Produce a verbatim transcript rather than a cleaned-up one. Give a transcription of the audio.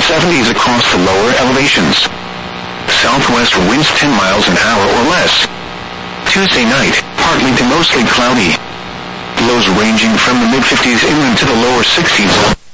seventies across the lower elevations. Southwest winds ten miles an hour or less. Tuesday night, partly to mostly cloudy. Lows ranging from the mid-fifties inland to the lower sixties.